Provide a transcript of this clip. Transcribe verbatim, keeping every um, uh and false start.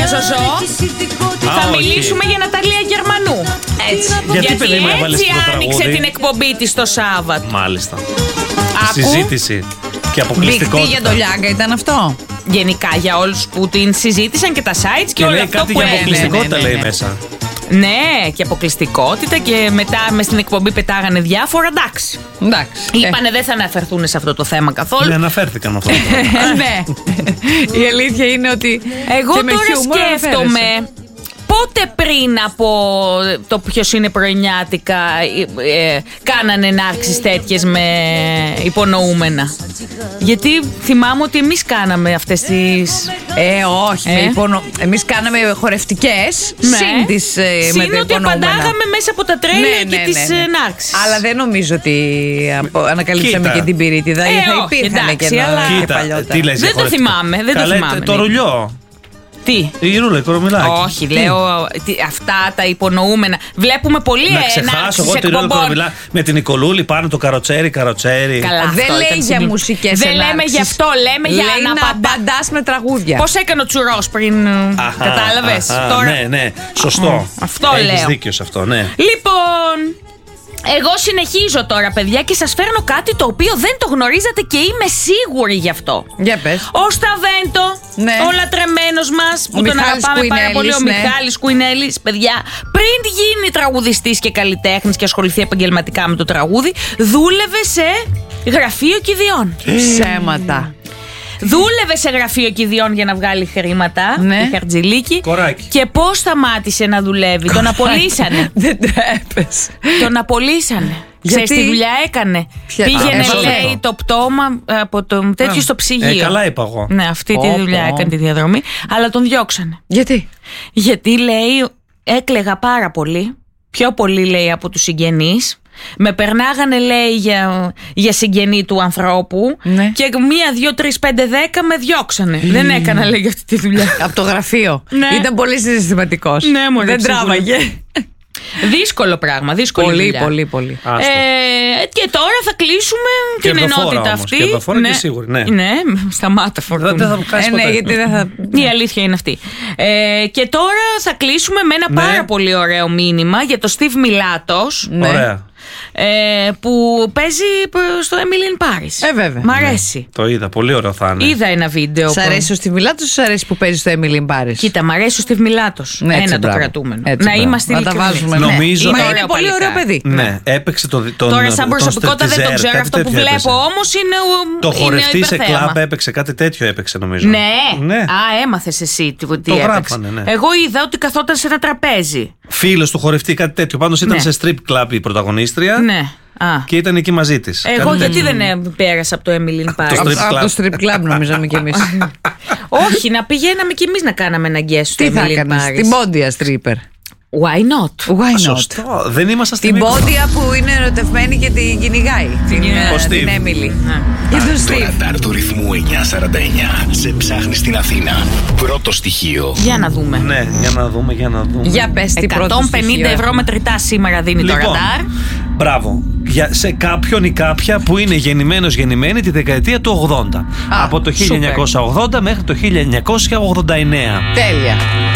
Ζωζό. Θα Α, μιλήσουμε για Ναταλία Γερμανού. Έτσι. Γιατί, Γιατί παιδί μου, έβαλες έτσι το άνοιξε τραγούδι? την εκπομπή της το Σάββατο. Μάλιστα. Άκου. Συζήτηση και αποκλειστικότητα. Μπικτή για το Λιάγκα ήταν αυτό. Γενικά για όλους που την συζήτησαν και τα sites και, Και όλο λέει αυτό κάτι που για έμενε. αποκλειστικότητα, ναι, ναι, λέει ναι. μέσα. Ναι, και αποκλειστικότητα και μετά μες στην εκπομπή πετάγανε διάφορα. Εντάξει. Εντάξει. Είπανε δεν θα αναφερθούν σε αυτό το θέμα καθόλου. Ναι, αναφέρθηκαν αυτό. Ε, ναι. Η αλήθεια είναι ότι. Εγώ και με τώρα χιούμορ σκέφτομαι αναφέρεσαι. πότε πριν από το ποιος είναι πρωινιάτικα ε, ε, κάνανε ενάρξεις τέτοιες με υπονοούμενα. Γιατί θυμάμαι ότι εμείς κάναμε αυτές τις... Ε, όχι. Ε? Με υπονο... Εμείς κάναμε χορευτικές. Ναι. Συν τις ε, με Συν τα ότι υπονοούμενα. απαντάγαμε μέσα από τα τρέλια Ναι, και ναι, τις ναι, ναι. ενάρξεις. Αλλά δεν νομίζω ότι απο- ανακαλύψαμε Κοίτα. και την πυρίτιδα. Ε, θα όχι, υπήρχαν εντάξει, και, αλλά- και Κοίτα, παλιότερα. τι λες για Δεν το χορευτικά? θυμάμαι, δεν το Καλέ, θυμάμαι, Το ναι. ρουλιό. Τι? Η ρούλα, η κορομιλάκι. Όχι, λέω τι, αυτά τα υπονοούμενα. Βλέπουμε πολύ Να ξεχάσω ενάρξεις εγώ τη ρούλα εκπομπών. κορομιλά με την Νικολούλη πάνω το καροτσέρι, καροτσέρι. Καλά, Δεν αυτό λέει ήταν για συγκλου- μουσικές Δεν λέμε ενάρξεις. γι' αυτό, λέμε για Λέει να να απαντά. απαντάς με τραγούδια. Πώς έκανε ο Τσουρός πριν, Αχα, κατάλαβες. αχα, Τώρα... Ναι, ναι, σωστό. Αυτό Έχεις λέω. δίκιο σε αυτό, ναι. Λοιπόν, εγώ συνεχίζω τώρα, παιδιά, και σας φέρνω κάτι το οποίο δεν το γνωρίζατε και είμαι σίγουρη γι' αυτό. Για πες. Ο Σταβέντο, Ναι. ο λατρεμένος μας, που τον Μιχάλης αγαπάμε πάρα Κουινέλης, πολύ, ο ναι. Μιχάλης Κουινέλης, παιδιά, πριν γίνει τραγουδιστής και καλλιτέχνης και ασχοληθεί επαγγελματικά με το τραγούδι, δούλευε σε γραφείο κηδιών. Ψέματα. Δούλευε σε γραφείο κηδιών για να βγάλει χρήματα. Ναι. Η Χαρτζηλίκη. Κοράκι. Και πώς σταμάτησε να δουλεύει? Τον απολύσανε. Δεν τρέπεσαι. Τον απολύσανε. Γιατί? Ξέρεις τι δουλειά έκανε? Ποια- Πήγαινε, Έβαλε λέει, το. το πτώμα από το τέτοιο στο ψυγείο. Ε, καλά είπα εγώ. Ναι, αυτή Πω, τη δουλειά πω. έκανε τη διαδρομή. Αλλά τον διώξανε. Γιατί? Γιατί, λέει, έκλαιγα πάρα πολύ. Πιο πολύ, λέει, από τους συγγενείς. Με περνάγανε, λέει, για, για συγγενή του ανθρώπου. Ναι. Και μία, δύο, τρεις, πέντε, δέκα με διώξανε. Δεν έκανα, λέει, αυτή τη δουλειά. Από το γραφείο. Ναι. Ήταν πολύ συναισθηματικός. Ναι, μωρέ, δεν σίγουρα. τράβαγε. Δύσκολο πράγμα, δύσκολη Πολύ, δουλειά. πολύ, πολύ. Άστο. Ε, και τώρα θα κλείσουμε την Κερδοφόρα ενότητα όμως, αυτή. κερδοφόρα και σίγουρη, ναι. Ναι, σταμάτα φορτούνα. Δεν θα μου κάνεις Ε, ναι, ποτέ. γιατί δεν θα. Η αλήθεια είναι αυτή. Ε, και τώρα θα κλείσουμε με ένα Ναι. πάρα πολύ ωραίο μήνυμα για το Στιβ Μιλάτος. Ναι. Ωραία. Ε, που παίζει στο Emily in Paris. Ε, βέβαια. Μ' αρέσει. Το είδα, πολύ ωραίο θα είναι. Είδα ένα βίντεο. Σ' που- αρέσει ο Στιβ Μιλάτος ή σ' αρέσει που παίζει στο Emily in Paris? Κοίτα, μ' αρέσει ο Στιβ Μιλάτος. Ναι, έτσι, ένα το μπράβο. κρατούμενο. Έτσι, να μπράβο. είμαστε Να τα ειλικρινείς. βάζουμε. Ναι. Νομίζω- Μα ωραίο είναι πολύ ωραίο παλικάρι. παιδί. Ναι, έπαιξε το. τον Τώρα, σαν τον προσωπικότητα δεν τον Stripteaser, ξέρω. κάτι Αυτό που τέτοιο βλέπω έπαιζε. όμως είναι. ο- Το είναι χορευτή σε υπερθέαμα. κλαμπ έπαιξε, κάτι τέτοιο έπαιξε νομίζω. Ναι. Ναι. Α, έμαθες εσύ τι, τι Το έπαιξε. γράψανε, ναι. Εγώ είδα ότι καθόταν σε ένα τραπέζι. Φίλος του χορευτή, κάτι τέτοιο. Πάντως ήταν Ναι. σε strip club η πρωταγωνίστρια Ναι. Α. και ήταν εκεί μαζί τη. Εγώ γιατί δεν ε, πέρασα από το Emily in Paris. strip Από club. το strip club νομίζαμε κι εμείς. Όχι, να πηγαίναμε κι εμείς να κάναμε ένα guest στο Τι θα Emily in έκανες, Paris. την πόντια stripper? Why not? Why not? Σωστό. Δεν ήμασταν στην Την Μύκονο. πόντια που είναι ερωτευμένη και την κυνηγάει. Την, κυνηγάει. ε, Ο την Steve. Έμιλι. Ναι. Για τον Το Steve. ραντάρ του ρυθμού εννιακόσια σαράντα εννιά σε ψάχνει στην Αθήνα. Πρώτο στοιχείο. Για να δούμε. Ναι, για να δούμε, για να δούμε. Για πες τι πρώτο εκατόν πενήντα στοιχείο ευρώ έχουμε. μετρητά σήμερα δίνει το Λοιπόν, ραντάρ. μπράβο. Για, σε κάποιον ή κάποια που είναι γεννημένος γεννημένη τη δεκαετία του ογδόντα. Α, Από το χίλια εννιακόσια ογδόντα μέχρι το χίλια εννιακόσια ογδόντα εννέα. Τέλεια.